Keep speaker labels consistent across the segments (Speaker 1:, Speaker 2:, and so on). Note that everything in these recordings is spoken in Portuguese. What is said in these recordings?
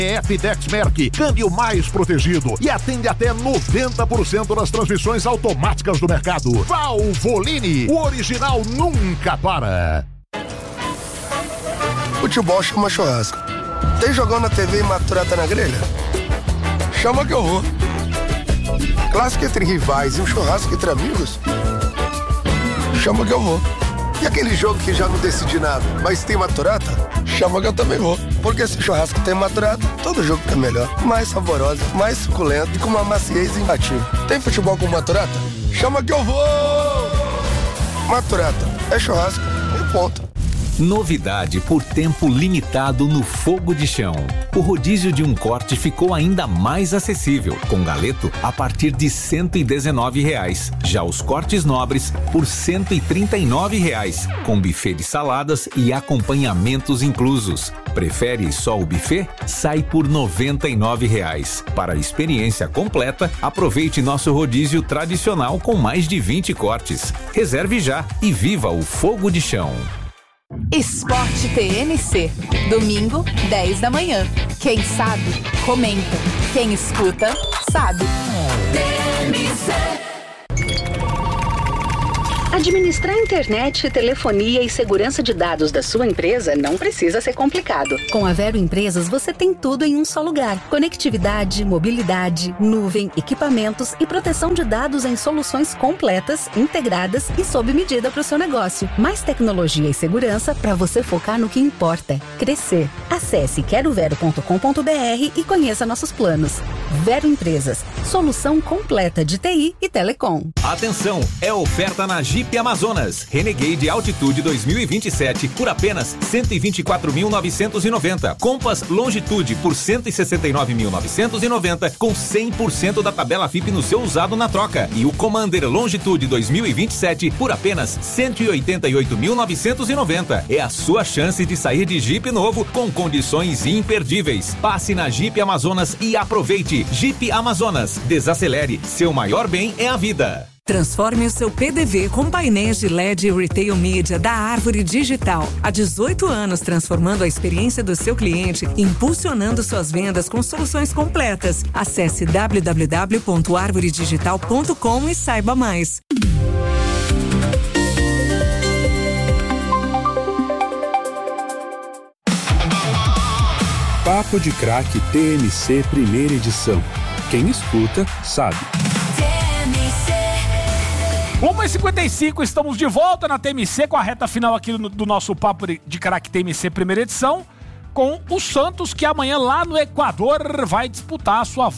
Speaker 1: FDEX Merck, câmbio mais protegido e atende até 90% das transmissões automáticas do mercado. Valvoline, o original nunca para.
Speaker 2: Futebol chama churrasco. Tem jogão na TV e maturata na grelha? Chama que eu vou. Clássico entre rivais e um churrasco entre amigos? Chama que eu vou. E aquele jogo que já não decidi nada, mas tem maturata? Chama que eu também vou. Porque se churrasco tem maturata, todo jogo fica melhor. Mais saborosa, mais suculento e com uma maciez imbatível. Tem futebol com maturata? Chama que eu vou! Maturata é churrasco e ponto.
Speaker 3: Novidade por tempo limitado no Fogo de Chão. O rodízio de um corte ficou ainda mais acessível, com galeto a partir de R$ 119. Já os cortes nobres por R$ 139, com buffet de saladas e acompanhamentos inclusos. Prefere só o buffet? Sai por R$ 99. Para a experiência completa, aproveite nosso rodízio tradicional com mais de 20 cortes. Reserve já e viva o Fogo de Chão.
Speaker 4: Esporte TNC, domingo, 10 da manhã. Quem sabe, comenta. Quem escuta, sabe. TNC.
Speaker 5: Administrar internet, telefonia e segurança de dados da sua empresa não precisa ser complicado.
Speaker 6: Com a Vero Empresas, você tem tudo em um só lugar. Conectividade, mobilidade, nuvem, equipamentos e proteção de dados em soluções completas, integradas e sob medida para o seu negócio. Mais tecnologia e segurança para você focar no que importa: crescer. Acesse querovero.com.br e conheça nossos planos. Vero Empresas, solução completa de TI e telecom.
Speaker 3: Atenção, é oferta na Jeep Amazonas Renegade Altitude 2027 por apenas R$ 124.990. Compass Longitude por R$ 169.990 com 100% da tabela FIP no seu usado na troca. E o Commander Longitude 2027 por apenas R$ 188.990. É a sua chance de sair de Jeep novo com condições imperdíveis. Passe na Jeep Amazonas e aproveite. Jeep Amazonas. Desacelere. Seu maior bem é a vida.
Speaker 7: Transforme o seu PDV com painéis de LED e Retail Media da Árvore Digital. Há 18 anos transformando a experiência do seu cliente e impulsionando suas vendas com soluções completas. Acesse www.arvoredigital.com e saiba mais.
Speaker 8: Papo de Craque TMC primeira edição. Quem escuta, sabe.
Speaker 9: 1h55, estamos de volta na TMC com a reta final aqui do nosso Papo de Craque TMC primeira edição, com o Santos, que amanhã lá no Equador vai disputar a sua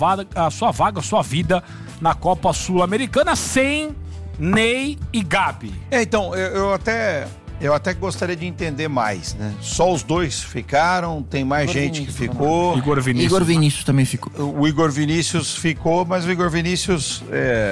Speaker 9: vida na Copa Sul-Americana sem Ney e Gabi.
Speaker 10: Então, eu até gostaria de entender mais, né? Só os dois ficaram, tem mais gente que ficou.
Speaker 11: Igor Vinícius também ficou.
Speaker 10: O Igor Vinícius ficou, mas o Igor Vinícius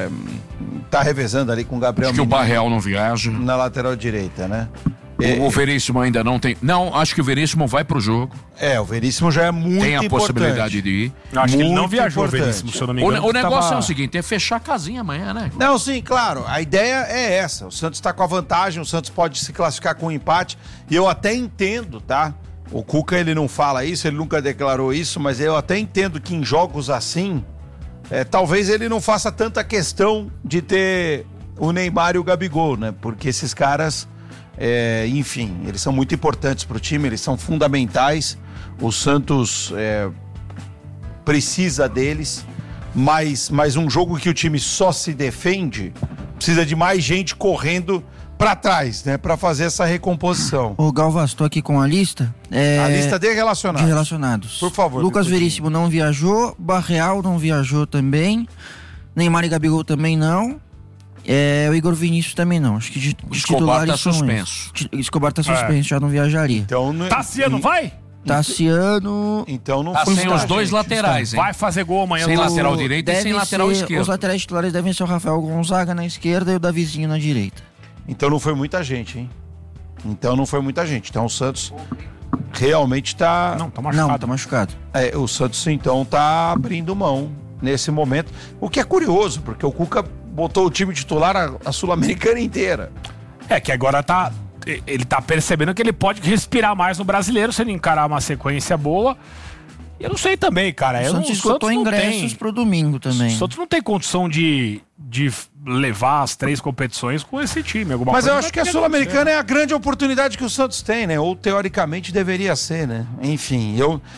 Speaker 10: tá revezando ali com o Gabriel.
Speaker 12: Acho que o Barreal não viaja.
Speaker 10: Na lateral direita, né?
Speaker 12: O Veríssimo ainda não tem. Não, acho que o Veríssimo vai pro jogo.
Speaker 10: O Veríssimo já é muito importante.
Speaker 12: Tem a possibilidade de ir.
Speaker 9: Acho que ele não viajou, o Veríssimo, se eu não me engano.
Speaker 12: O negócio é o seguinte, é fechar a casinha amanhã, né?
Speaker 10: Não, sim, claro. A ideia é essa. O Santos tá com a vantagem, o Santos pode se classificar com um empate. E eu até entendo, tá? O Cuca, ele não fala isso, ele nunca declarou isso, mas eu até entendo que em jogos assim, talvez ele não faça tanta questão de ter o Neymar e o Gabigol, né? Porque esses caras... enfim, eles são muito importantes pro time, eles são fundamentais. O Santos precisa deles, mas um jogo que o time só se defende precisa de mais gente correndo pra trás, né? Pra fazer essa recomposição.
Speaker 11: Ô Galvas, estou aqui com a lista.
Speaker 10: A lista de relacionados.
Speaker 11: Por favor. Lucas Veríssimo não viajou, Barreal não viajou também, Neymar e Gabigol também não. O Igor Vinícius também não. Acho que de
Speaker 12: Escobar tá suspenso.
Speaker 11: Escobar tá suspenso, já não viajaria.
Speaker 10: Então,
Speaker 9: Tassiano vai?
Speaker 11: Tassiano...
Speaker 10: Então não
Speaker 12: foi. Sem os dois laterais, hein?
Speaker 9: Vai fazer gol amanhã.
Speaker 12: Sem lateral direito e sem lateral esquerdo.
Speaker 11: Os laterais titulares devem ser o Rafael Gonzaga na esquerda e o Davizinho na direita.
Speaker 10: Então não foi muita gente, hein? Então o Santos realmente tá...
Speaker 11: Não, tá machucado. Não, tá machucado.
Speaker 10: O Santos então tá abrindo mão nesse momento. O que é curioso, porque o Cuca botou o time titular a Sul-Americana inteira.
Speaker 9: Que agora ele tá percebendo que ele pode respirar mais no Brasileiro se ele encarar uma sequência boa. Eu não sei também, cara.
Speaker 11: O Santos esgotou ingressos pro domingo também.
Speaker 9: O Santos não tem condição de levar as 3 competições com esse time.
Speaker 10: Mas eu acho que a Sul-Americana é a grande oportunidade que o Santos tem, né? Ou teoricamente deveria ser, né? Enfim,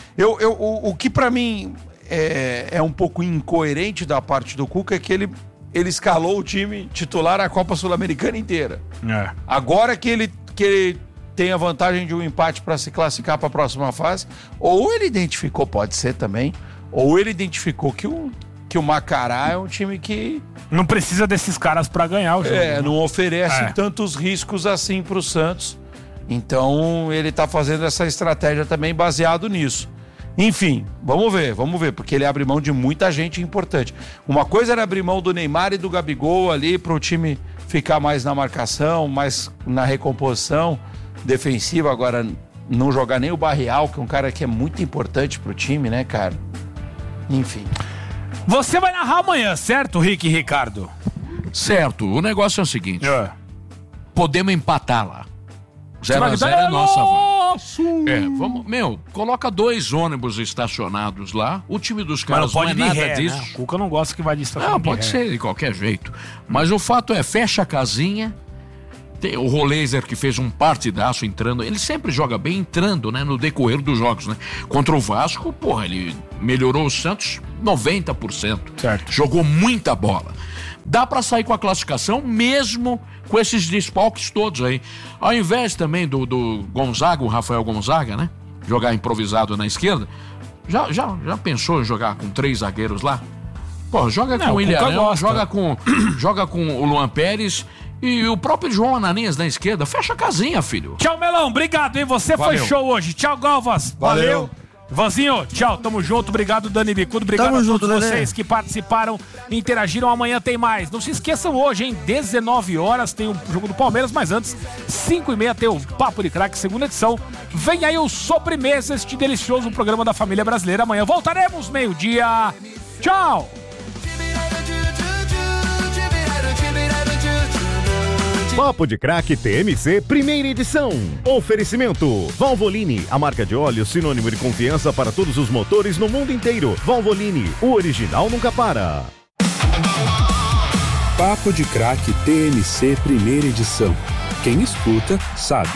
Speaker 10: o que pra mim é um pouco incoerente da parte do Cuca é que ele escalou o time titular a Copa Sul-Americana inteira. Agora que ele tem a vantagem de um empate para se classificar para a próxima fase, ou ele identificou, pode ser também, ou ele identificou que o Macará é um time que
Speaker 9: não precisa desses caras para ganhar o jogo.
Speaker 10: Não oferece tantos riscos assim para o Santos. Então ele tá fazendo essa estratégia também baseado nisso. Enfim, vamos ver, porque ele abre mão de muita gente importante. Uma coisa era abrir mão do Neymar e do Gabigol ali para o time ficar mais na marcação, mais na recomposição defensiva. Agora não jogar nem o Barreal, que é um cara que é muito importante pro time, né, cara? Enfim.
Speaker 9: Você vai narrar amanhã, certo, Rick e Ricardo?
Speaker 12: Certo, o negócio é o seguinte. Podemos empatar lá. 0-0 é nossa vaga. Vamos, coloca 2 ônibus estacionados lá. O time dos caras não é nada disso.
Speaker 9: Né? O Cuca não gosta que vai de estacionamento.
Speaker 12: Não, pode ser de qualquer jeito. Mas o fato é, fecha a casinha. Tem o Roleiser que fez um partidaço entrando. Ele sempre joga bem entrando, né? No decorrer dos jogos, né? Contra o Vasco, ele melhorou o Santos 90%. Certo. Jogou muita bola. Dá pra sair com a classificação mesmo com esses desfalques todos aí. Ao invés também do Gonzaga, o Rafael Gonzaga, né? Jogar improvisado na esquerda. Já pensou em jogar com 3 zagueiros lá? Joga com o Ilharão, joga com o Luan Pérez e o próprio João Ananias na esquerda. Fecha a casinha, filho.
Speaker 9: Tchau, Melão. Obrigado, hein? Você foi show hoje. Tchau, Galvas. Valeu. Vanzinho, tchau, tamo junto, obrigado Dani Bicudo, obrigado a todos vocês que participaram e interagiram. Amanhã tem mais, não se esqueçam hoje, hein, 19 horas tem o jogo do Palmeiras, mas antes, 5h30 tem o Papo de Craque, segunda edição. Vem aí o Sobremesa, este delicioso programa da família brasileira. Amanhã voltaremos, meio-dia, tchau!
Speaker 13: Papo de Craque TMC, primeira edição. Oferecimento Valvoline, a marca de óleo sinônimo de confiança para todos os motores no mundo inteiro. Valvoline, o original nunca para.
Speaker 8: Papo de Craque TMC, primeira edição. Quem escuta, sabe.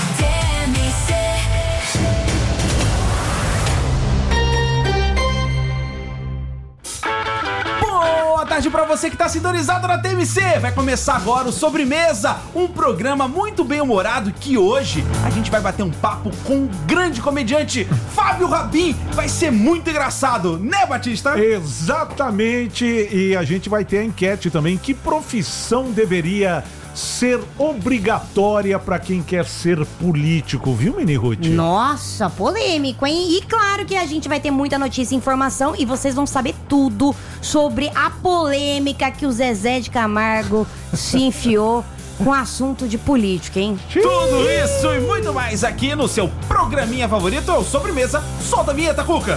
Speaker 14: Boa tarde pra você que tá sintonizado na TMC. Vai começar agora o Sobremesa, um programa muito bem humorado que hoje a gente vai bater um papo com um grande comediante, Fábio Rabin. Vai ser muito engraçado, né, Batista?
Speaker 15: Exatamente, e a gente vai ter a enquete também. Que profissão deveria ser obrigatória pra quem quer ser político, viu, Mini Ruth?
Speaker 16: Nossa, polêmico, hein? E claro que a gente vai ter muita notícia e informação e vocês vão saber tudo sobre a polêmica que o Zezé de Camargo se enfiou com assunto de política, hein?
Speaker 14: Tudo isso e muito mais aqui no seu programinha favorito, é o Sobremesa. Solta a vinheta, Cuca!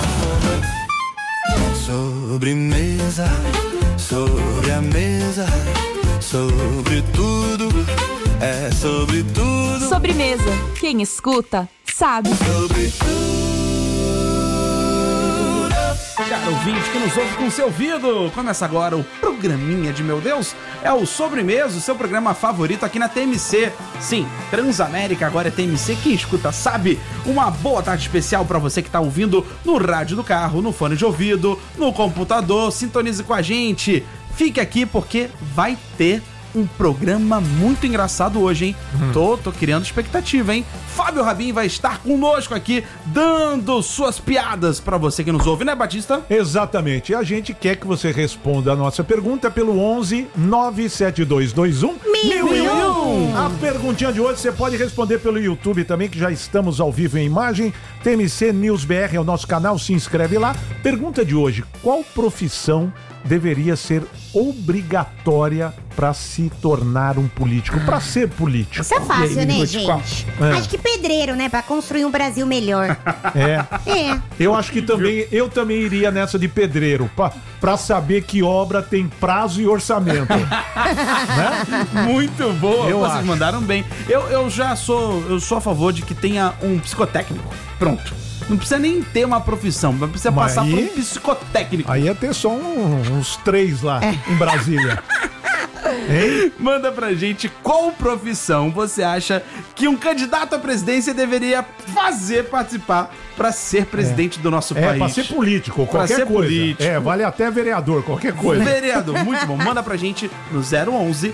Speaker 17: Sobremesa, sobre a mesa, sobre tudo, é sobre tudo.
Speaker 4: Sobremesa, quem escuta, sabe.
Speaker 17: Sobre tudo.
Speaker 14: Cara ouvinte que nos ouve com seu ouvido, começa agora o programinha de meu Deus, é o Sobremesa, o seu programa favorito aqui na TMC. Sim, Transamérica agora é TMC, quem escuta sabe. Uma boa tarde especial pra você que tá ouvindo no rádio do carro, no fone de ouvido, no computador, sintonize com a gente. Fique aqui porque vai ter um programa muito engraçado hoje, hein? Tô criando expectativa, hein? Fábio Rabin vai estar conosco aqui, dando suas piadas pra você que nos ouve, né, Batista?
Speaker 15: Exatamente. E a gente quer que você responda a nossa pergunta pelo 11 97221 1001. A perguntinha de hoje você pode responder pelo YouTube também, que já estamos ao vivo em imagem. TMC News BR é o nosso canal, se inscreve lá. Pergunta de hoje: qual profissão deveria ser obrigatória para se tornar um político, para ser político?
Speaker 16: Isso é fácil, aí, né, gente? Acho que pedreiro, né, para construir um Brasil melhor.
Speaker 15: É. Eu acho que eu também iria nessa de pedreiro, para saber que obra tem prazo e orçamento. Né?
Speaker 14: Muito boa,
Speaker 15: vocês
Speaker 14: mandaram bem. Eu sou a favor de que tenha um psicotécnico. Pronto. Não precisa nem ter uma profissão, mas precisa passar por um psicotécnico.
Speaker 15: Aí ia ter só uns 3 lá em Brasília.
Speaker 14: Hein? Manda pra gente qual profissão você acha que um candidato à presidência deveria participar pra ser presidente do nosso país.
Speaker 15: Pra ser político,
Speaker 14: pra
Speaker 15: qualquer
Speaker 14: ser
Speaker 15: coisa.
Speaker 14: político.
Speaker 15: Vale até vereador, qualquer coisa.
Speaker 14: Vereador, muito bom. Manda pra gente no 011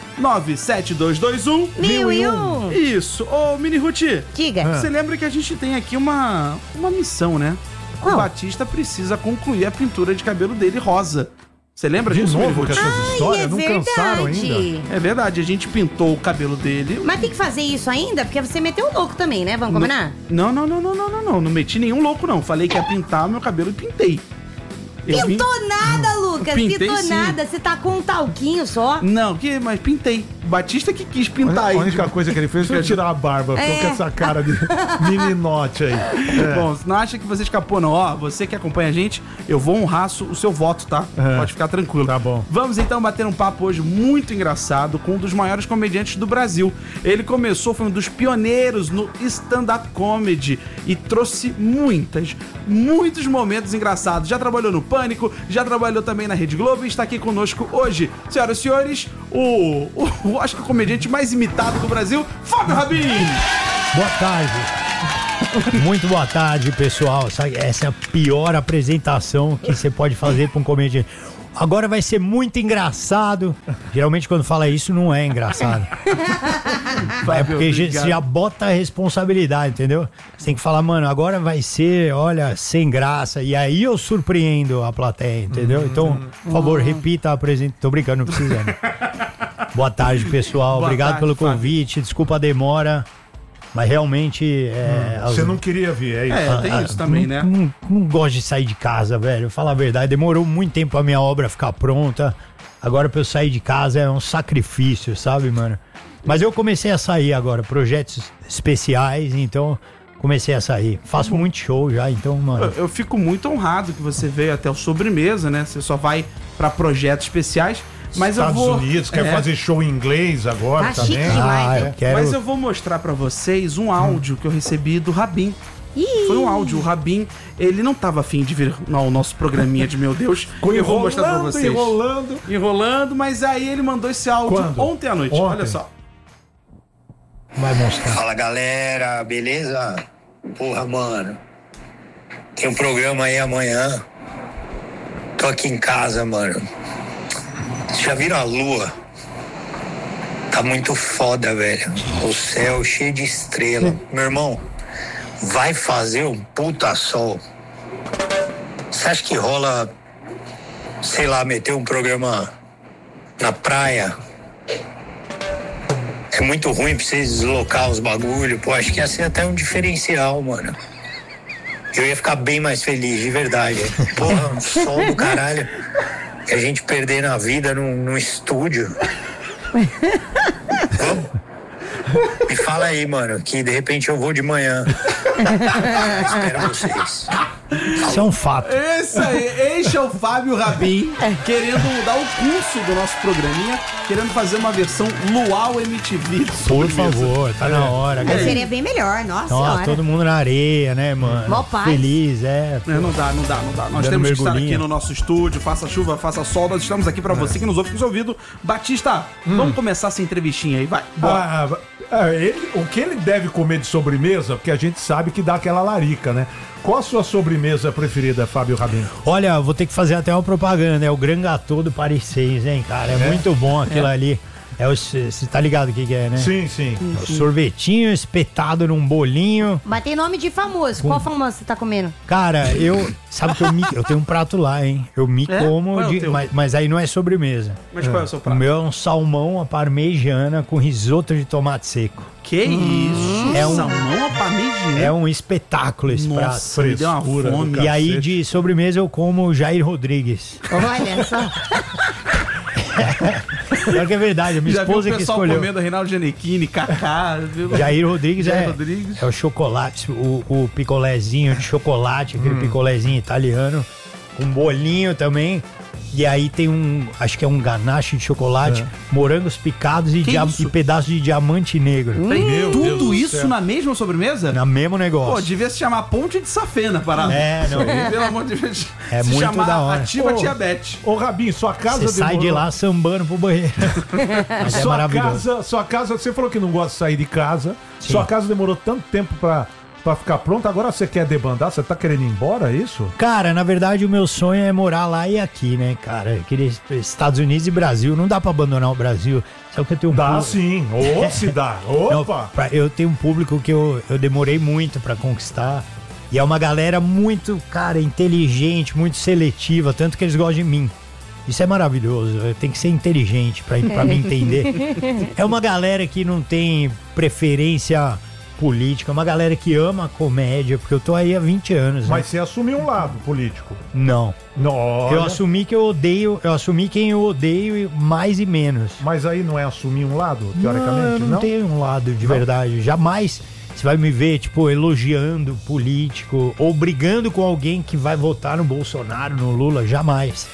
Speaker 14: 97221 1001. Isso. Ô, Mini Ruti.
Speaker 16: Diga.
Speaker 14: Você lembra que a gente tem aqui uma missão, né?
Speaker 16: Qual?
Speaker 14: O Batista precisa concluir a pintura de cabelo dele rosa. Você lembra
Speaker 15: De
Speaker 14: disso,
Speaker 15: novo
Speaker 14: Mini
Speaker 15: com
Speaker 14: Ruti?
Speaker 15: essas histórias? Não cansaram
Speaker 16: verdade.
Speaker 15: ainda?
Speaker 14: É verdade, a gente pintou o cabelo dele.
Speaker 16: Mas tem que fazer isso ainda? Porque você meteu o louco também, né? Vamos combinar?
Speaker 14: Não. Não meti nenhum louco, não. Falei que ia pintar meu cabelo e pintei.
Speaker 16: Pintou nada, Lucas.
Speaker 14: Pintei,
Speaker 16: Pintou
Speaker 14: sim.
Speaker 16: nada. Você tá com um talquinho só.
Speaker 14: Não, mas pintei. O Batista que quis pintar aí.
Speaker 15: A única coisa que ele fez foi tirar a barba. Ficou com essa cara de meninote aí.
Speaker 14: Bom, não acha que você escapou, não. Ó, você que acompanha a gente, eu vou honrar o seu voto, tá? Pode ficar tranquilo.
Speaker 15: Tá bom.
Speaker 14: Vamos então bater um papo hoje muito engraçado com um dos maiores comediantes do Brasil. Ele começou, foi um dos pioneiros no stand-up comedy e trouxe muitos momentos engraçados. Já trabalhou no Pânico, já trabalhou também na Rede Globo e está aqui conosco hoje. Senhoras e senhores, acho que o comediante mais imitado do Brasil, Fábio Rabin.
Speaker 18: Boa tarde. Muito boa tarde, pessoal. Essa é a pior apresentação que você pode fazer para um comediante. Agora vai ser muito engraçado. Geralmente quando fala isso não é engraçado. É porque você já bota a responsabilidade, entendeu? Você tem que falar, mano, agora vai ser, olha, sem graça. E aí eu surpreendo a plateia, entendeu? Então, por favor, repita a apresentação. Tô brincando, não precisando. Boa tarde, pessoal.
Speaker 15: Boa
Speaker 18: Obrigado
Speaker 15: tarde,
Speaker 18: pelo
Speaker 15: Fábio.
Speaker 18: convite. Desculpa a demora. Mas realmente...
Speaker 15: Você não queria vir, é isso?
Speaker 14: Tem isso também, né?
Speaker 18: Não gosto de sair de casa, velho. Fala a verdade. Demorou muito tempo a minha obra ficar pronta. Agora pra eu sair de casa é um sacrifício, sabe, mano? Mas eu comecei a sair agora. Projetos especiais, então... Comecei a sair. Faço muito show já, então, mano...
Speaker 14: Eu fico muito honrado que você veio até o Sobremesa, né? Você só vai pra projetos especiais. Mas
Speaker 15: Estados
Speaker 14: eu vou...
Speaker 15: Unidos, quer fazer show em inglês agora
Speaker 16: Tá chique
Speaker 15: também?
Speaker 16: demais,
Speaker 18: eu quero...
Speaker 14: Mas eu vou mostrar pra vocês um áudio que eu recebi do Rabin. Foi um áudio. O Rabin, ele não tava afim de vir ao nosso programinha de Meu Deus. Eu vou mostrar pra vocês. Enrolando, mas aí ele mandou esse áudio ontem à noite. Olha só.
Speaker 18: Vai mostrar.
Speaker 19: Fala, galera, beleza? Porra, mano. Tem um programa aí amanhã. Tô aqui em casa, mano. Vocês já viram a lua? Tá muito foda, velho. O céu cheio de estrela. Meu irmão, vai fazer um puta sol. Você acha que rola, sei lá, meter um programa na praia? É muito ruim pra vocês deslocar os bagulho. Pô, acho que ia ser até um diferencial, mano. Eu ia ficar bem mais feliz, de verdade. Porra, um sol do caralho. Que a gente perder na vida num estúdio. Vamos? Me fala aí, mano, que de repente eu vou de manhã. Espero vocês.
Speaker 18: Isso é um fato.
Speaker 14: Este é o Fábio Rabin, querendo dar o curso do nosso programinha, querendo fazer uma versão Luau MTV.
Speaker 18: Por favor, tá na hora.
Speaker 16: Mas seria bem melhor, nossa senhora.
Speaker 18: Todo mundo na areia, né, mano?
Speaker 16: Mó paz.
Speaker 18: Feliz,
Speaker 14: Não dá. Nós temos que estar aqui no nosso estúdio, faça chuva, faça sol, nós estamos aqui pra você que nos ouve com o seu ouvido. Batista, vamos começar essa entrevistinha aí, vai.
Speaker 15: O que ele deve comer de sobremesa, porque a gente sabe que dá aquela larica, né? Qual a sua sobremesa preferida, Fábio Rabin?
Speaker 18: Olha, vou ter que fazer até uma propaganda. É o Gran Gâteau do Paris 6, hein, cara? É muito bom aquilo ali. Você tá ligado o que é, né?
Speaker 15: Sim.
Speaker 18: É o sorvetinho espetado num bolinho.
Speaker 16: Mas tem nome de famoso. Qual famoso você tá comendo?
Speaker 18: Cara, sabe que eu tenho um prato lá, hein? Eu me como, mas aí não é sobremesa.
Speaker 14: Mas qual é o seu prato?
Speaker 18: O meu é um salmão à parmegiana com risoto de tomate seco.
Speaker 14: Que isso? Salmão à parmegiana?
Speaker 18: É um espetáculo esse prato.
Speaker 14: Nossa, me deu uma fome.
Speaker 18: E aí de sobremesa eu como o Jair Rodrigues.
Speaker 16: Olha só.
Speaker 18: Pior que é verdade, a minha esposa que escolheu.
Speaker 14: Comendo Reinaldo Gianecchini, Kaká.
Speaker 18: Jair Rodrigues é o chocolate, o picolézinho de chocolate, aquele picolézinho italiano, com bolinho também. E aí tem acho que é um ganache de chocolate, morangos picados e pedaços de diamante negro.
Speaker 14: Tudo isso na mesma sobremesa?
Speaker 18: Na mesmo negócio.
Speaker 14: Pô, devia se chamar Ponte de Safena, parada.
Speaker 18: Não.
Speaker 14: Pelo amor de Deus.
Speaker 18: É muito da hora.
Speaker 14: Ativa diabetes.
Speaker 15: Ô, Rabinho, sua casa
Speaker 18: Você sai de lá sambando pro banheiro. Mas é maravilhoso.
Speaker 15: Sua casa, você falou que não gosta de sair de casa.
Speaker 18: Sim.
Speaker 15: Sua casa demorou tanto tempo pra ficar pronta. Agora você quer debandar? Você tá querendo ir embora, é isso?
Speaker 18: Cara, na verdade o meu sonho é morar lá e aqui, né, cara? Eu queria Estados Unidos e Brasil. Não dá pra abandonar o Brasil. Sabe que eu tenho
Speaker 15: Dá sim. Se dá. Opa!
Speaker 18: Não, eu tenho um público que eu demorei muito pra conquistar. E é uma galera muito, cara, inteligente, muito seletiva. Tanto que eles gostam de mim. Isso é maravilhoso. Tem que ser inteligente pra me entender. É uma galera que não tem preferência política, uma galera que ama a comédia, porque eu tô aí há 20 anos.
Speaker 15: Mas você assumiu um lado político?
Speaker 18: Não.
Speaker 15: Olha.
Speaker 18: Eu assumi que eu odeio, eu assumi quem eu odeio mais e menos.
Speaker 15: Mas aí não é assumir um lado, teoricamente?
Speaker 18: Não, eu não tenho um lado de verdade. Jamais você vai me ver, tipo, elogiando político ou brigando com alguém que vai votar no Bolsonaro, no Lula, jamais.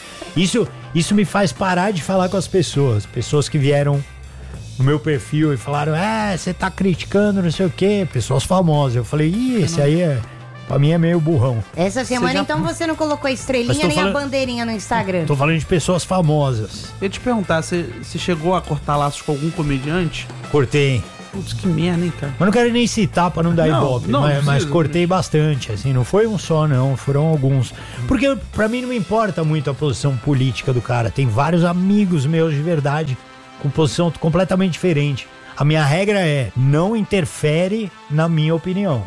Speaker 18: Isso me faz parar de falar com as pessoas que vieram no meu perfil e falaram, você tá criticando não sei o quê, pessoas famosas. Eu falei, esse aí pra mim é meio burrão.
Speaker 16: Essa semana, então, você não colocou a estrelinha nem a bandeirinha no Instagram?
Speaker 18: Tô falando de pessoas famosas.
Speaker 14: Eu ia te perguntar, você chegou a cortar laços com algum comediante?
Speaker 18: Cortei.
Speaker 14: Putz, que merda, hein, cara?
Speaker 18: Mas não quero nem citar pra não dar ibope, mas cortei bastante, assim, não foi um só não, foram alguns. Porque pra mim não importa muito a posição política do cara, tem vários amigos meus de verdade com posição completamente diferente. A minha regra é, não interfere na minha opinião.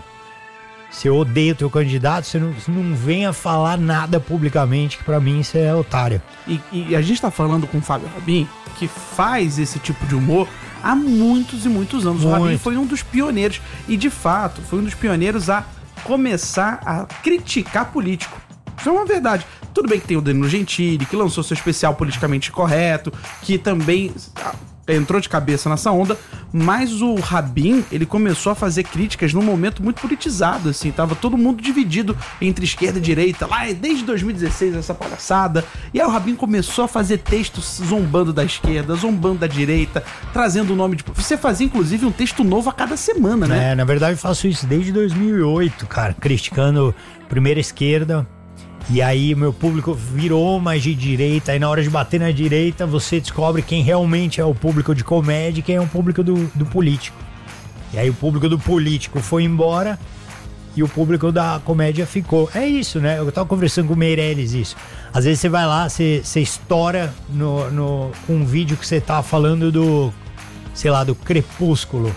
Speaker 18: Se eu odeio o teu candidato, você não venha falar nada publicamente, que pra mim você é otário.
Speaker 14: E a gente tá falando com o Fábio Rabin, que faz esse tipo de humor há muitos e muitos anos. O Rabin foi um dos pioneiros, e de fato, foi um dos pioneiros a começar a criticar político. Isso é uma verdade. Tudo bem que tem o Danilo Gentili, que lançou seu especial politicamente correto, que também entrou de cabeça nessa onda, mas o Rabin, ele começou a fazer críticas num momento muito politizado, assim, tava todo mundo dividido entre esquerda e direita, lá desde 2016, essa palhaçada, e aí o Rabin começou a fazer textos zombando da esquerda, zombando da direita, trazendo o nome de... Você fazia, inclusive, um texto novo a cada semana, né?
Speaker 18: Na verdade eu faço isso desde 2008, cara, criticando primeira esquerda. E aí meu público virou mais de direita. Aí na hora de bater na direita, você descobre quem realmente é o público de comédia e quem é o público do político. E aí o público do político foi embora e o público da comédia ficou. É isso, né? Eu tava conversando com o Meirelles isso. Às vezes você vai lá, você estoura com um vídeo que você tá falando do Crepúsculo.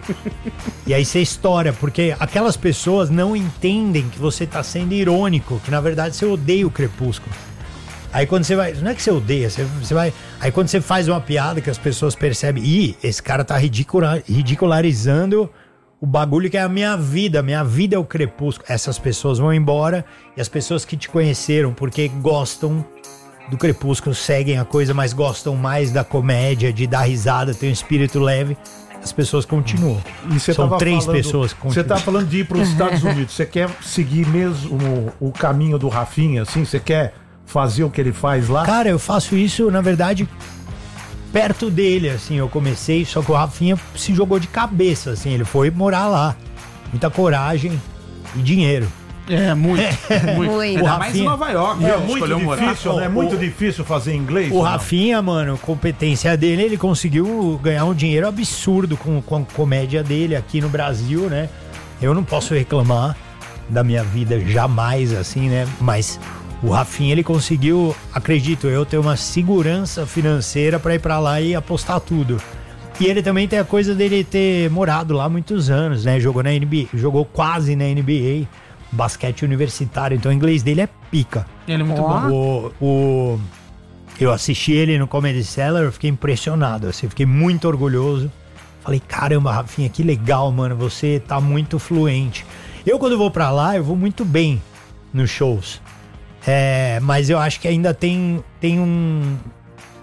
Speaker 18: E aí você estoura, porque aquelas pessoas não entendem que você tá sendo irônico, que na verdade você odeia o Crepúsculo. Aí quando você vai, não é que você odeia, você vai, aí quando você faz uma piada que as pessoas percebem, esse cara tá ridicularizando o bagulho que é a minha vida é o Crepúsculo. Essas pessoas vão embora, e as pessoas que te conheceram porque gostam do Crepúsculo seguem a coisa, mas gostam mais da comédia, de dar risada, ter um espírito leve, as pessoas continuam. São 3 pessoas que continuam.
Speaker 15: Você tá falando de ir para os Estados Unidos, você quer seguir mesmo o caminho do Rafinha, assim? Você quer fazer o que ele faz lá?
Speaker 18: Cara, eu faço isso, na verdade, perto dele, assim, eu comecei, só que o Rafinha se jogou de cabeça, assim, ele foi morar lá. Muita coragem e dinheiro.
Speaker 14: Muito.
Speaker 18: Ainda
Speaker 14: mais em Nova York.
Speaker 15: É muito difícil, né? É muito difícil fazer inglês.
Speaker 18: O Rafinha, mano, competência dele, ele conseguiu ganhar um dinheiro absurdo com a comédia dele aqui no Brasil, né? Eu não posso reclamar da minha vida jamais, assim, né? Mas o Rafinha, ele conseguiu, acredito eu, ter uma segurança financeira pra ir pra lá e apostar tudo. E ele também tem a coisa dele ter morado lá muitos anos, né? Jogou na NBA, jogou quase na NBA. Basquete universitário, então o inglês dele é pica.
Speaker 14: Ele é muito bom.
Speaker 18: Eu assisti ele no Comedy Cellar, eu fiquei impressionado, assim, fiquei muito orgulhoso. Falei, caramba, Rafinha, que legal, mano, você tá muito fluente. Eu, quando vou pra lá, eu vou muito bem nos shows. Mas eu acho que ainda tem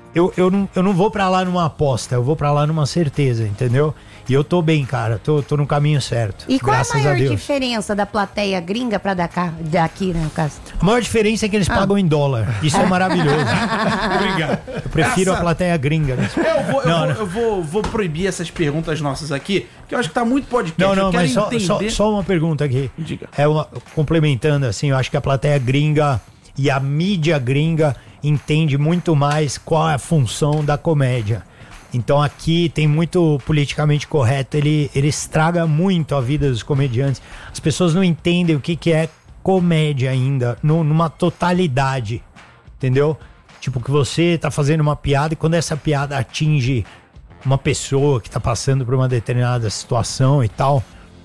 Speaker 18: eu não vou pra lá numa aposta, eu vou pra lá numa certeza, entendeu? E eu tô bem, cara, tô no caminho certo.
Speaker 16: E qual
Speaker 18: graças
Speaker 16: a maior
Speaker 18: Deus.
Speaker 16: diferença da plateia gringa pra daqui, né, Castro?
Speaker 18: A maior diferença é que eles pagam em dólar. Isso é maravilhoso.
Speaker 14: Obrigado.
Speaker 18: Eu prefiro a plateia gringa. Né?
Speaker 14: Eu vou proibir essas perguntas nossas aqui, que eu acho que tá muito podcast.
Speaker 18: Não,
Speaker 14: eu quero
Speaker 18: mas
Speaker 14: entender...
Speaker 18: só uma pergunta aqui.
Speaker 14: Diga.
Speaker 18: Complementando, assim, eu acho que a plateia gringa e a mídia gringa entende muito mais qual é a função da comédia. Então aqui tem muito politicamente correto, ele estraga muito a vida dos comediantes. As pessoas não entendem o que é comédia ainda, numa totalidade, entendeu? Tipo, que você tá fazendo uma piada e quando essa piada atinge uma pessoa que tá passando por uma determinada situação e tal,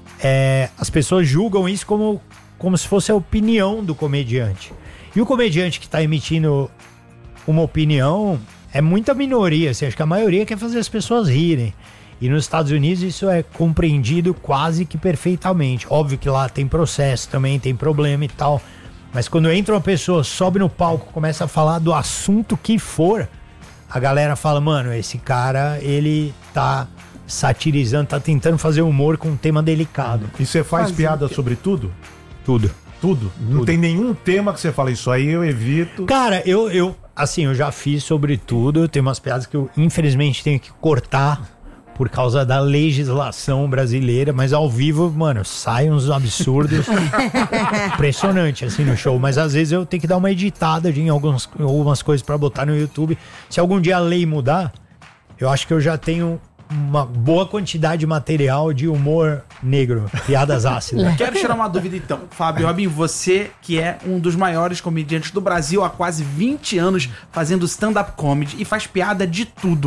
Speaker 18: as pessoas julgam isso como se fosse a opinião do comediante. E o comediante que tá emitindo uma opinião é muita minoria, assim, acho que a maioria quer fazer as pessoas rirem. E nos Estados Unidos isso é compreendido quase que perfeitamente. Óbvio que lá tem processo também, tem problema e tal. Mas quando entra uma pessoa, sobe no palco, começa a falar do assunto que for, a galera fala, mano, esse cara, ele tá satirizando, tá tentando fazer humor com um tema delicado.
Speaker 15: E você faz piada sobre tudo?
Speaker 18: Tudo.
Speaker 15: Tudo? Não tem nenhum tema que você fala, isso aí eu evito.
Speaker 18: Cara, eu já fiz sobre tudo. Tem umas piadas que eu, infelizmente, tenho que cortar por causa da legislação brasileira, mas ao vivo, mano, saem uns absurdos. Impressionante, assim, no show. Mas às vezes eu tenho que dar uma editada em algumas coisas pra botar no YouTube. Se algum dia a lei mudar, eu acho que eu já tenho uma boa quantidade de material de humor negro, piadas ácidas.
Speaker 14: Quero tirar uma dúvida então, Fábio Robin, você que é um dos maiores comediantes do Brasil há quase 20 anos fazendo stand-up comedy e faz piada de tudo.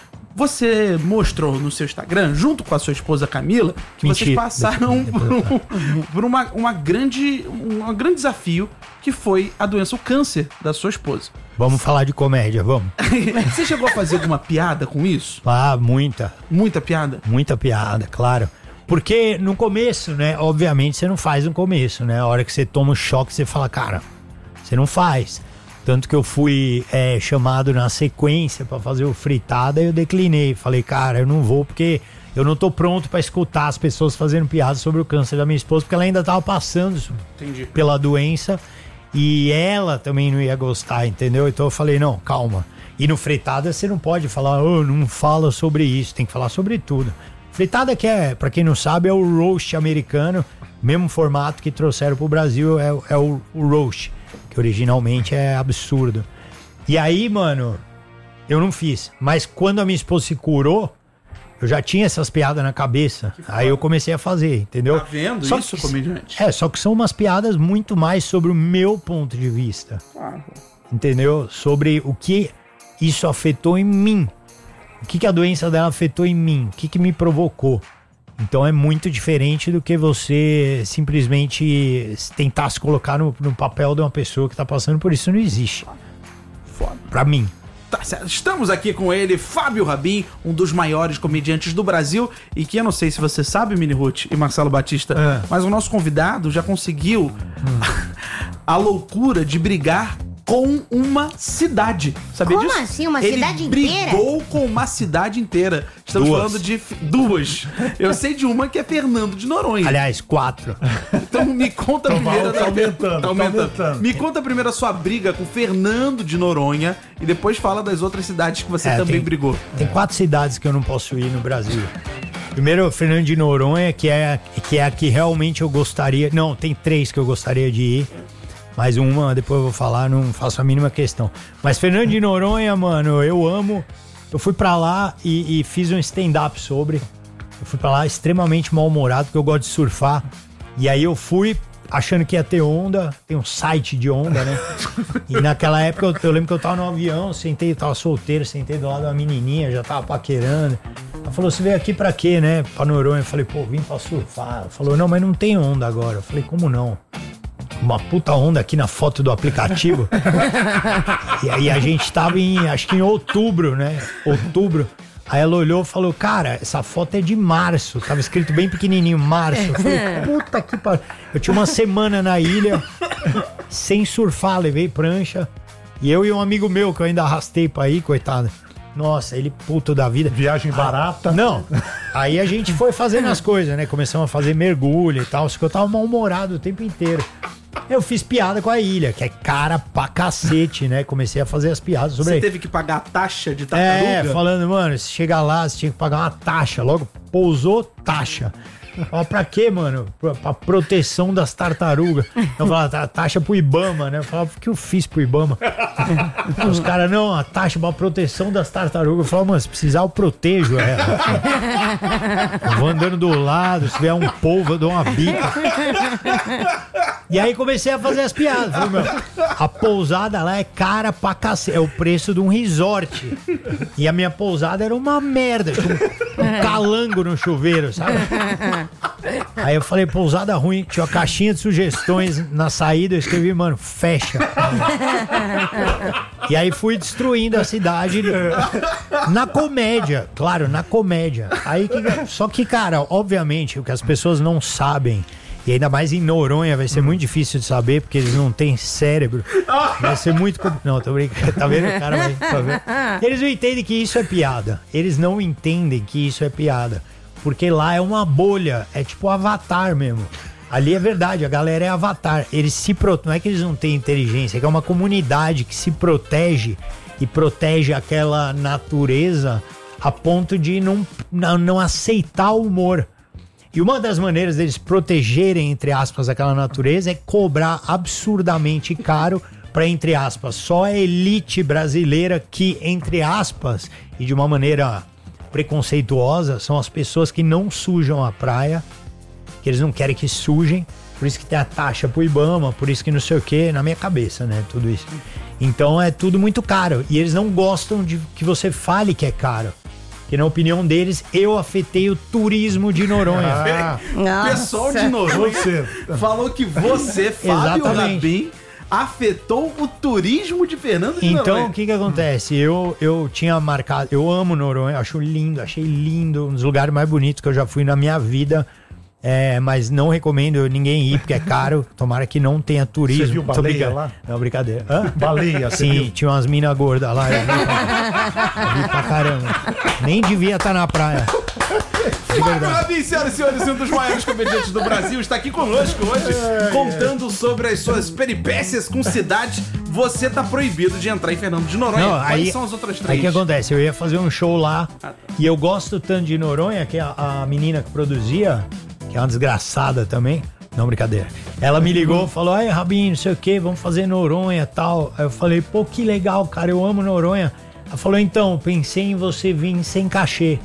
Speaker 14: Você mostrou no seu Instagram, junto com a sua esposa Camila, que vocês passaram por um grande desafio, que foi a doença, o câncer da sua esposa.
Speaker 18: Vamos falar de comédia, vamos.
Speaker 14: Você chegou a fazer alguma piada com isso?
Speaker 18: Ah, muita.
Speaker 14: Muita piada?
Speaker 18: Muita piada, claro. Porque no começo, né, obviamente você não faz no começo, né? A hora que você toma o choque, você fala, cara, você não faz. Tanto que eu fui chamado na sequência pra fazer o fritada e eu declinei. Falei, cara, eu não vou porque eu não tô pronto pra escutar as pessoas fazendo piadas sobre o câncer da minha esposa, porque ela ainda tava passando pela doença e ela também não ia gostar, entendeu? Então eu falei, não, calma. E no fritada você não pode falar, não fala sobre isso, tem que falar sobre tudo. Fritada que pra quem não sabe, é o roast americano, mesmo formato que trouxeram pro Brasil, é o roast. Que originalmente é absurdo. E aí, mano, eu não fiz. Mas quando a minha esposa se curou, eu já tinha essas piadas na cabeça. Aí eu comecei a fazer, entendeu?
Speaker 14: Tá vendo
Speaker 18: só
Speaker 14: isso, comediante?
Speaker 18: Só que são umas piadas muito mais sobre o meu ponto de vista. Entendeu? Sobre o que isso afetou em mim. O que a doença dela afetou em mim. O que me provocou. Então é muito diferente do que você simplesmente tentar se colocar no papel de uma pessoa que tá passando por isso. Não existe.
Speaker 14: Foda.
Speaker 18: Pra mim.
Speaker 14: Tá certo. Estamos aqui com ele, Fábio Rabin, um dos maiores comediantes do Brasil. E que eu não sei se você sabe, Mini Ruth e Marcelo Batista, mas o nosso convidado já conseguiu a loucura de brigar com uma cidade. Sabia disso?
Speaker 16: Como assim? Uma cidade inteira?
Speaker 14: Ele brigou com uma cidade inteira. Estamos falando de duas. Eu sei de uma que é Fernando de Noronha.
Speaker 18: Aliás, 4.
Speaker 14: Então me conta primeiro...
Speaker 15: Tá aumentando.
Speaker 14: Me conta primeiro a sua briga com Fernando de Noronha e depois fala das outras cidades que você também brigou.
Speaker 18: Tem 4 cidades que eu não posso ir no Brasil. Primeiro, Fernando de Noronha, que é a que realmente eu gostaria... Não, tem 3 que eu gostaria de ir. Mais uma, depois eu vou falar, não faço a mínima questão. Mas Fernando de Noronha, mano, eu amo. Eu fui pra lá e fiz um stand-up sobre. Eu fui pra lá extremamente mal-humorado, porque eu gosto de surfar. E aí eu fui achando que ia ter onda. Tem um site de onda, né? E naquela época eu lembro que eu tava no avião, eu tava solteiro, sentei do lado de uma menininha, já tava paquerando. Ela falou, você veio aqui pra quê, né? Pra Noronha. Eu falei, pô, vim pra surfar. Ela falou, não, mas não tem onda agora. Eu falei, como não? Uma puta onda aqui na foto do aplicativo. E aí a gente tava acho que em outubro, né? Outubro. Aí ela olhou e falou, cara, essa foto é de março. Tava escrito bem pequenininho, março. Eu falei, puta que pariu. Eu tinha uma semana na ilha, sem surfar, levei prancha. E eu e um amigo meu que eu ainda arrastei pra ir, coitado. Nossa, ele puto da vida.
Speaker 15: Viagem barata.
Speaker 18: Não. Aí a gente foi fazendo as coisas, né? Começamos a fazer mergulho e tal. Só que eu tava mal-humorado o tempo inteiro. Eu fiz piada com a ilha, que é cara pra cacete, né? Comecei a fazer as piadas sobre
Speaker 14: Você
Speaker 18: aí.
Speaker 14: teve que pagar a taxa de tartaruga?
Speaker 18: Falando, mano, se chegar lá, você tinha que pagar uma taxa. Logo, pousou, taxa. Fala, pra quê, mano? Pra proteção das tartarugas. Eu falava, taxa pro Ibama, né? Eu falava, o que eu fiz pro Ibama? Os caras, não, a taxa pra proteção das tartarugas. Eu falava, mano, se precisar, eu protejo ela. Eu vou andando do lado, se tiver um polvo, eu dou uma bica. E aí comecei a fazer as piadas. Falei, meu, a pousada lá é cara pra cacete. É o preço de um resort. E a minha pousada era uma merda. Tinha um calango no chuveiro, sabe? Aí eu falei, pousada ruim, tinha uma caixinha de sugestões na saída, eu escrevi, mano, fecha. E aí fui destruindo a cidade na comédia, claro, na comédia. Aí só que, cara, obviamente, o que as pessoas não sabem, e ainda mais em Noronha, vai ser muito difícil de saber, porque eles não têm cérebro. Vai ser muito... Não, tô brincando, tá vendo? O cara vai... Tá vendo? Eles não entendem que isso é piada. Eles não entendem que isso é piada. Porque lá é uma bolha, é tipo Avatar mesmo. Ali é verdade, a galera é Avatar. Eles se protegem, não é que eles não têm inteligência, é que é uma comunidade que se protege e protege aquela natureza a ponto de não aceitar o humor. E uma das maneiras deles protegerem, entre aspas, aquela natureza é cobrar absurdamente caro para, entre aspas, só a elite brasileira que, entre aspas, e de uma maneira preconceituosa, são as pessoas que não sujam a praia, que eles não querem que sujem, por isso que tem a taxa pro Ibama, por isso que não sei o que, na minha cabeça, né, tudo isso. Então é tudo muito caro, e eles não gostam de que você fale que é caro. Que na opinião deles, eu afetei o turismo de Noronha.
Speaker 14: O pessoal de Noronha falou que você, Fábio Rabin, afetou o turismo de Fernando de Noronha.
Speaker 18: Então, o que acontece? Eu tinha marcado... Eu amo Noronha, acho lindo, achei lindo. Um dos lugares mais bonitos que eu já fui na minha vida. Mas não recomendo ninguém ir, porque é caro. Tomara que não tenha turismo.
Speaker 15: Você viu baleia lá?
Speaker 18: Não, brincadeira. Hã?
Speaker 15: Baleia,
Speaker 18: sim,
Speaker 15: viu?
Speaker 18: Tinha umas minas gordas lá. Eu vi pra caramba. Nem devia estar na praia.
Speaker 14: Fábio Rabin, senhoras e senhores, um dos maiores comediantes do Brasil, está aqui conosco hoje, contando sobre as suas peripécias com cidades. Você tá proibido de entrar em Fernando de Noronha.
Speaker 18: Não,
Speaker 14: Quais são as outras três?
Speaker 18: Aí o que acontece? Eu ia fazer um show lá e eu gosto tanto de Noronha que a menina que produzia, que é uma desgraçada também, não, brincadeira, ela me ligou, falou, ai, Rabin, não sei o que, vamos fazer Noronha e tal. Aí eu falei, pô, que legal, cara, eu amo Noronha. Ela falou, então, pensei em você vir sem cachê.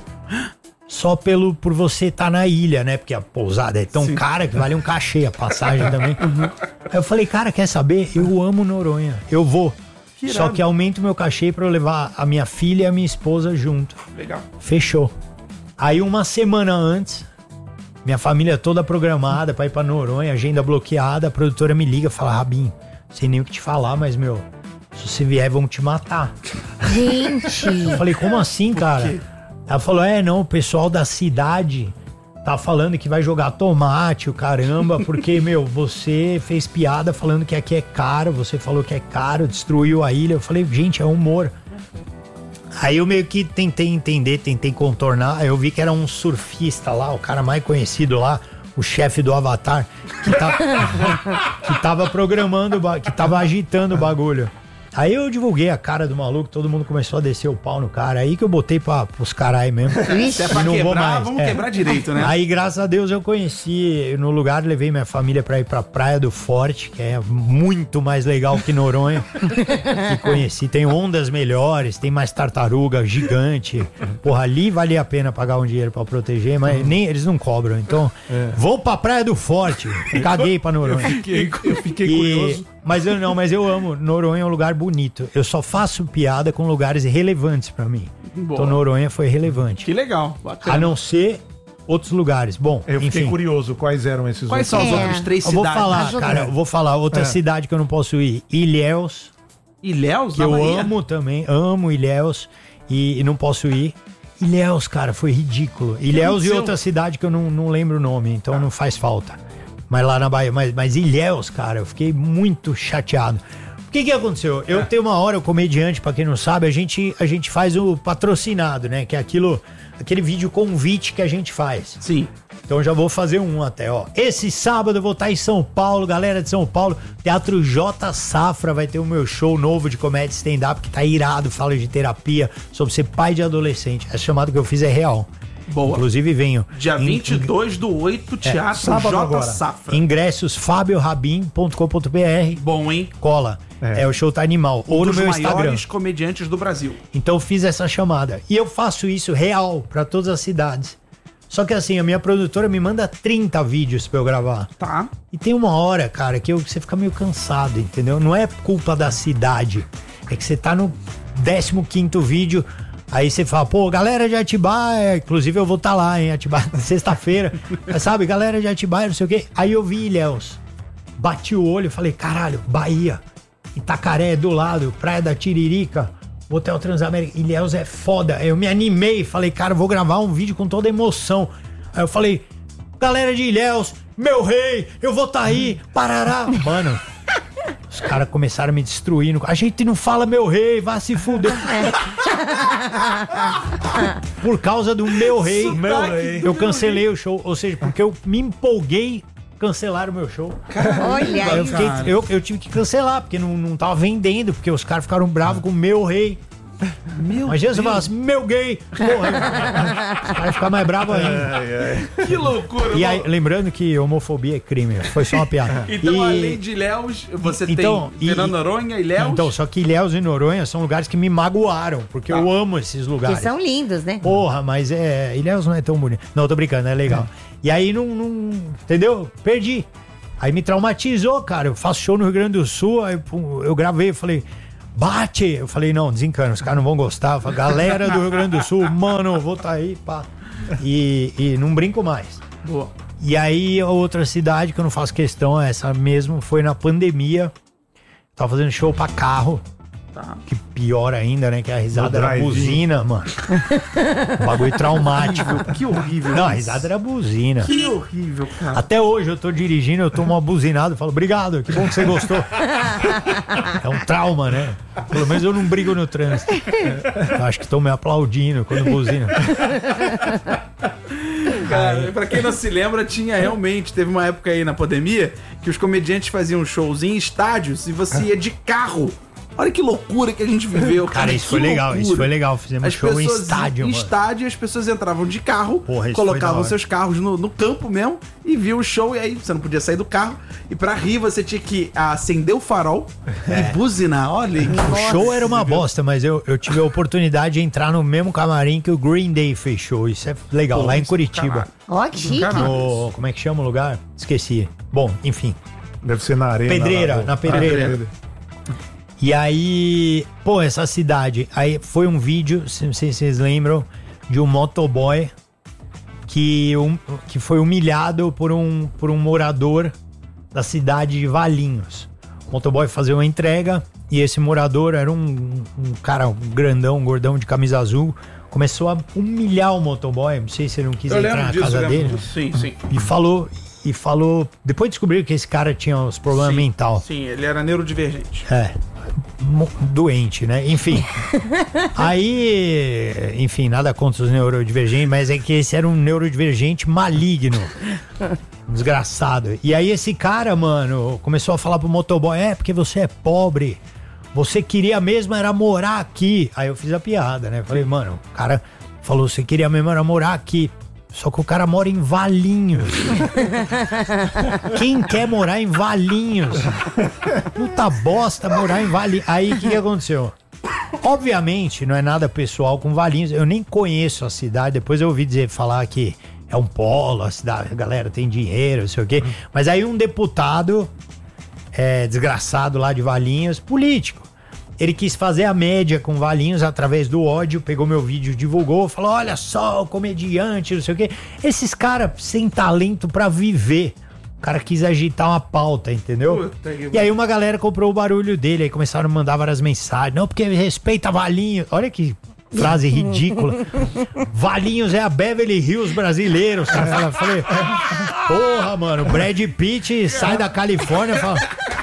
Speaker 18: Só por você estar na ilha, né? Porque a pousada é tão cara que vale um cachê, a passagem também. Aí eu falei, cara, quer saber? Eu amo Noronha, eu vou. Só que aumenta o meu cachê pra eu levar a minha filha e a minha esposa junto.
Speaker 14: Legal.
Speaker 18: Fechou. Aí uma semana antes, minha família toda programada pra ir pra Noronha, agenda bloqueada, a produtora me liga e fala, Rabin, não sei nem o que te falar, mas, meu, se você vier vão te matar.
Speaker 16: Gente!
Speaker 18: Eu falei, como assim, cara? Ela falou, não, o pessoal da cidade tá falando que vai jogar tomate, o caramba, porque, meu, você fez piada falando que aqui é caro, você falou que é caro, destruiu a ilha. Eu falei, gente, é humor. Aí eu meio que tentei entender, tentei contornar, aí eu vi que era um surfista lá, o cara mais conhecido lá, o chefe do Avatar, que tava programando, que tava agitando o bagulho. Aí eu divulguei a cara do maluco, todo mundo começou a descer o pau no cara. Aí que eu botei pros carai mesmo.
Speaker 14: Se é pra quebrar, vamos quebrar direito, né?
Speaker 18: Aí, graças a Deus, eu conheci no lugar, levei minha família pra ir pra Praia do Forte, que é muito mais legal que Noronha. E conheci, tem ondas melhores, tem mais tartaruga gigante. Porra, ali valia a pena pagar um dinheiro pra proteger, mas nem eles não cobram. Então, vou pra Praia do Forte. Caguei pra Noronha.
Speaker 15: Eu fiquei curioso.
Speaker 18: Mas eu amo. Noronha é um lugar bonito. Eu só faço piada com lugares relevantes pra mim.
Speaker 14: Boa.
Speaker 18: Então Noronha foi relevante.
Speaker 14: Que legal, bacana.
Speaker 18: A não ser outros lugares. Bom,
Speaker 15: eu fiquei
Speaker 18: enfim.
Speaker 15: curioso quais eram esses
Speaker 14: Quais são as outras três
Speaker 18: eu
Speaker 14: cidades?
Speaker 18: vou falar, cara, eu vou falar outra cidade que eu não posso ir. Ilhéus.
Speaker 14: Ilhéus?
Speaker 18: Que eu amo também, amo Ilhéus e não posso ir. Ilhéus, cara, foi ridículo. Ilhéus e outra cidade que eu não lembro o nome, então não faz falta. Mas lá na Bahia, mas Ilhéus, cara, eu fiquei muito chateado. O que aconteceu? Eu tenho uma hora, o comediante, pra quem não sabe, a gente faz o patrocinado, né? Que é aquele vídeo convite que a gente faz.
Speaker 14: Sim.
Speaker 18: Então já vou fazer um até, ó. Esse sábado eu vou estar em São Paulo, galera de São Paulo. Teatro J Safra vai ter o meu show novo de comédia stand-up que tá irado, fala de terapia, sobre ser pai de adolescente. Essa chamada que eu fiz é real.
Speaker 14: Boa.
Speaker 18: Inclusive venho.
Speaker 14: Dia 22/8, Teatro J Safra.
Speaker 18: Ingressos fabiorabin.com.br.
Speaker 14: Bom, hein?
Speaker 18: Cola. O show tá animal. Ou no meu Instagram.
Speaker 14: Um dos maiores comediantes do Brasil.
Speaker 18: Então eu fiz essa chamada. E eu faço isso real pra todas as cidades. Só que assim, a minha produtora me manda 30 vídeos pra eu gravar.
Speaker 14: Tá.
Speaker 18: E tem uma hora, cara, que você fica meio cansado, entendeu? Não é culpa da cidade. É que você tá no 15º vídeo, aí você fala, pô, galera de Atibaia, inclusive eu vou estar lá, em Atibaia, sexta-feira. Sabe, galera de Atibaia, não sei o quê. Aí eu vi Ilhéus. Bati o olho e falei, caralho, Bahia, Itacaré do lado, Praia da Tiririca, Hotel Transamérica, Ilhéus é foda. Eu me animei, falei, cara, vou gravar um vídeo com toda emoção. Aí eu falei, galera de Ilhéus, meu rei, eu vou tá aí, parará. Mano, os caras começaram a me destruir. A gente não fala meu rei, vá se fuder. Por causa do meu rei, eu cancelei o show. Ou seja, porque eu me empolguei, cancelaram o meu show.
Speaker 16: Olha aí,
Speaker 18: eu tive que cancelar, porque não tava vendendo, porque os caras ficaram bravos com o meu rei. Imagina você falar assim, meu gay. Porra, os caras ficam mais bravos ainda.
Speaker 14: Que loucura,
Speaker 18: E aí, lembrando que homofobia é crime, foi só uma piada.
Speaker 14: Então, além de Ilhéus, você tem Fernando Noronha, Ilhéus.
Speaker 18: Então, só que Ilhéus e Noronha são lugares que me magoaram, porque eu amo esses lugares.
Speaker 16: Que são lindos, né?
Speaker 18: Porra, mas Ilhéus não é tão bonito. Não, tô brincando, é legal. E aí não. Entendeu? Perdi. Aí me traumatizou, cara. Eu faço show no Rio Grande do Sul, aí eu gravei, eu falei, bate! Eu falei, não, desencana, os caras não vão gostar. Eu falei, galera do Rio Grande do Sul, mano, eu vou tá aí, pá. E não brinco mais.
Speaker 14: Boa.
Speaker 18: E aí, a outra cidade que eu não faço questão, essa mesmo, foi na pandemia. Tava fazendo show pra carro.
Speaker 14: Tá.
Speaker 18: Que pior ainda, né? Que a risada era buzina, mano. Um bagulho traumático.
Speaker 14: Que horrível.
Speaker 18: Não, a risada era buzina.
Speaker 14: Que horrível, cara.
Speaker 18: Até hoje eu tô dirigindo, eu tomo uma buzinada e falo, obrigado, que bom que você gostou. É um trauma, né? Pelo menos eu não brigo no trânsito. Eu acho que estão me aplaudindo quando buzina.
Speaker 14: Cara, pra quem não se lembra, teve uma época aí na pandemia que os comediantes faziam shows em estádios e você ia de carro. Olha que loucura que a gente viveu, cara.
Speaker 18: Cara, isso foi legal, fizemos show em estádio,
Speaker 14: mano.
Speaker 18: Em
Speaker 14: estádio, as pessoas entravam de carro, colocavam seus carros no campo mesmo e viam o show, e aí você não podia sair do carro. E pra rir, você tinha que acender o farol e buzinar. Olha que
Speaker 18: o show era uma bosta, mas eu tive a oportunidade de entrar no mesmo camarim que o Green Day fechou. Isso é legal, lá em Curitiba.
Speaker 16: Ó, que chique.
Speaker 18: Como é que chama o lugar? Esqueci. Bom, enfim.
Speaker 15: Deve ser na Arena.
Speaker 18: Pedreira, na Pedreira. E aí, pô, essa cidade, aí foi um vídeo, não sei se vocês lembram, de um motoboy que foi humilhado por um morador da cidade de Valinhos. O motoboy fazia uma entrega e esse morador era um cara um gordão de camisa azul, começou a humilhar o motoboy, não sei se ele não quis entrar na casa dele.
Speaker 14: Sim.
Speaker 18: E falou, depois descobriu que esse cara tinha uns problemas mental.
Speaker 14: Sim, ele era neurodivergente.
Speaker 18: Doente, né? Enfim. Aí, enfim, nada contra os neurodivergentes, mas é que esse era um neurodivergente maligno. Desgraçado. E aí esse cara, mano, começou a falar pro motoboy, porque você é pobre. Você queria mesmo era morar aqui. Aí eu fiz a piada, né? Falei, mano, o cara falou, você queria mesmo era morar aqui. Só que o cara mora em Valinhos. Quem quer morar em Valinhos? Puta bosta morar em Valinhos. Aí o que aconteceu? Obviamente não é nada pessoal com Valinhos. Eu nem conheço a cidade. Depois eu ouvi falar que é um polo, a cidade, a galera tem dinheiro, não sei o quê. Mas aí um deputado desgraçado lá de Valinhos, político. Ele quis fazer a média com Valinhos através do ódio, pegou meu vídeo, divulgou, falou, olha só, o comediante, não sei o quê. Esses caras sem talento pra viver. O cara quis agitar uma pauta, entendeu? E aí uma galera comprou o barulho dele, aí começaram a mandar várias mensagens. Não, porque respeita Valinhos. Olha que frase ridícula. Valinhos é a Beverly Hills brasileira. Os caras falei, porra, mano, Brad Pitt sai da Califórnia e fala...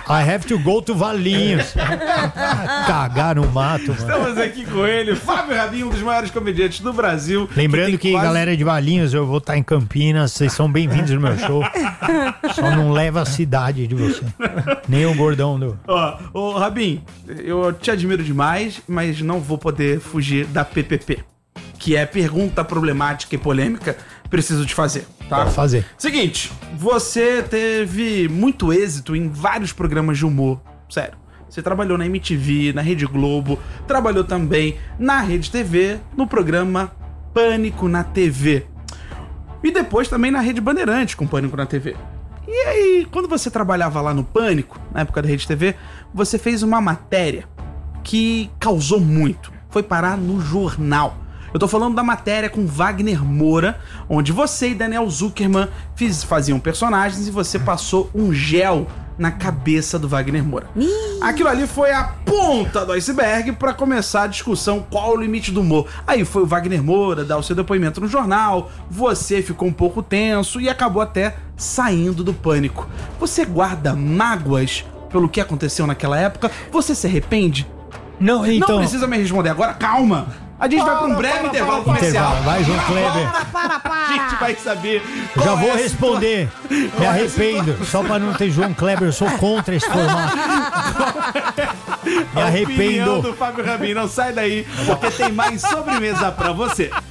Speaker 18: I have to go to Valinhos. Cagar no mato, mano.
Speaker 14: Estamos aqui com ele, Fábio Rabin, um dos maiores comediantes do Brasil.
Speaker 18: Lembrando que, galera de Valinhos, eu vou estar em Campinas, vocês são bem-vindos no meu show. Só não leva a cidade de você. Nem o gordão do...
Speaker 14: Ó, ô Rabin, eu te admiro demais, mas não vou poder fugir da PPP, que é pergunta problemática e polêmica. Preciso te fazer, tá?
Speaker 18: Pode fazer.
Speaker 14: Seguinte, você teve muito êxito em vários programas de humor, sério. Você trabalhou na MTV, na Rede Globo, trabalhou também na Rede TV, no programa Pânico na TV. E depois também na Rede Bandeirantes com Pânico na TV. E aí, quando você trabalhava lá no Pânico, na época da Rede TV, você fez uma matéria que causou muito. Foi parar no jornal. Eu tô falando da matéria com Wagner Moura, onde você e Daniel Zuckerman faziam personagens e você passou um gel na cabeça do Wagner Moura. Aquilo ali foi a ponta do iceberg pra começar a discussão qual o limite do humor. Aí foi o Wagner Moura dar o seu depoimento no jornal, você ficou um pouco tenso e acabou até saindo do Pânico. Você guarda mágoas pelo que aconteceu naquela época? Você se arrepende?
Speaker 18: Não, então...
Speaker 14: Não precisa me responder agora, calma! A gente vai pra um breve intervalo comercial.
Speaker 18: Vai, João Kleber.
Speaker 14: A gente vai saber.
Speaker 18: Já vou responder. Me arrependo. Só pra não ter João Kleber, eu sou contra esse formato. Me arrependo.
Speaker 14: A opinião do Fábio Rabin, não sai daí, porque tem mais sobremesa pra você.